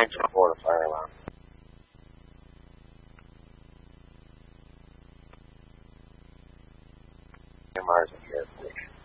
Thanks for Florida fire alarm. Mars and Air Station.